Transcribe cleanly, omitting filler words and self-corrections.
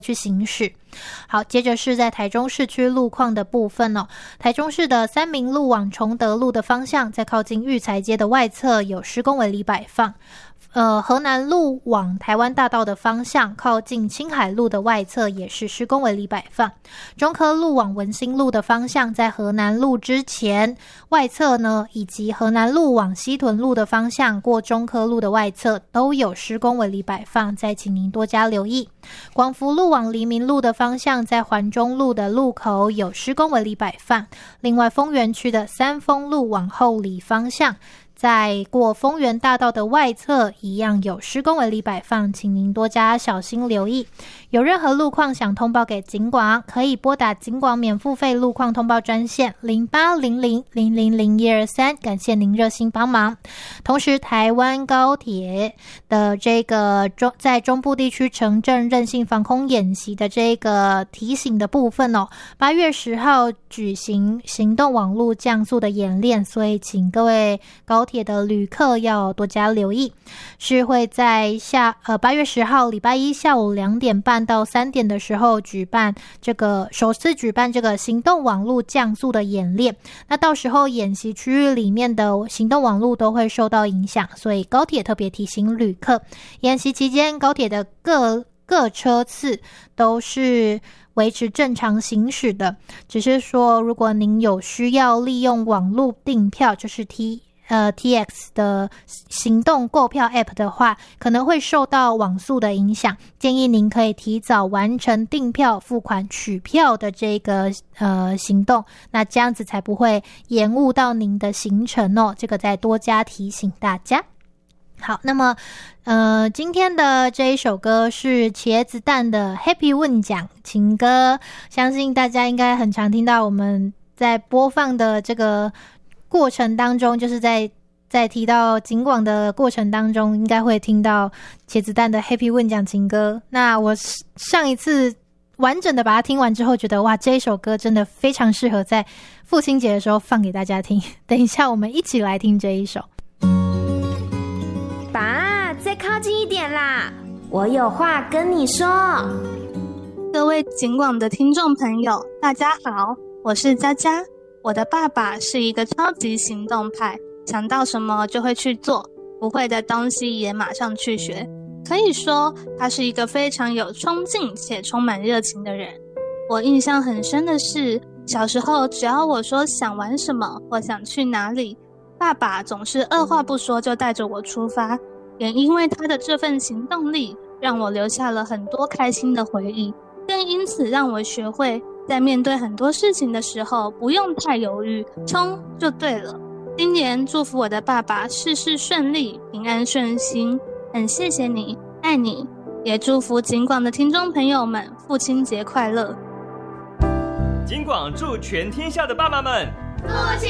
去行驶。好，接着是在台中市区路况的部分哦。台中市的三民路往崇德路的方向，在靠近育才街的外侧有施工围篱摆放。河南路往台湾大道的方向，靠近青海路的外侧也是施工围篱摆放。中科路往文心路的方向，在河南路之前外侧呢，以及河南路往西屯路的方向过中科路的外侧都有施工围篱摆放，再请您多加留意。广福路往黎明路的方向，在环中路的路口有施工围篱摆放。另外丰原区的三丰路往后里方向，在过丰原大道的外侧一样有施工围篱摆放，请您多加小心留意。有任何路况想通报给警广，可以拨打警广免付费路况通报专线0800000123，感谢您热心帮忙。同时台湾高铁的这个在中部地区城镇韧性防空演习的这个提醒的部分哦，8月10号举行行动网络降速的演练，所以请各位高铁的旅客要多加留意，是会在8月10号礼拜一下午2点半到3点的时候首次举办这个行动网络降速的演练。那到时候演习区域里面的行动网络都会受到影响，所以高铁特别提醒旅客，演习期间高铁的各车次都是维持正常行驶的，只是说如果您有需要利用网络订票，就是 TX 的行动购票 App 的话，可能会受到网速的影响，建议您可以提早完成订票、付款、取票的这个行动，那这样子才不会延误到您的行程哦，这个再多加提醒大家。好，那么今天的这一首歌是茄子蛋的 Happy 问奖情歌，相信大家应该很常听到，我们在播放的这个过程当中，就是在提到警广的过程当中，应该会听到茄子蛋的 Happy 问奖情歌。那我上一次完整的把它听完之后，觉得哇，这一首歌真的非常适合在父亲节的时候放给大家听。等一下我们一起来听这一首。 爸，再靠近一点啦，我有话跟你说。 各位警广的听众朋友，大家好，我是佳佳。我的爸爸是一个超级行动派，想到什么就会去做，不会的东西也马上去学。可以说，他是一个非常有冲劲且充满热情的人。我印象很深的是，小时候只要我说想玩什么或想去哪里，爸爸总是二话不说就带着我出发。也因为他的这份行动力，让我留下了很多开心的回忆，更因此让我学会在面对很多事情的时候不用太犹豫，冲就对了。今年祝福我的爸爸事事顺利，平安顺心，很谢谢你，爱你，也祝福警广的听众朋友们父亲节快乐。 警广祝全天下的爸爸们父亲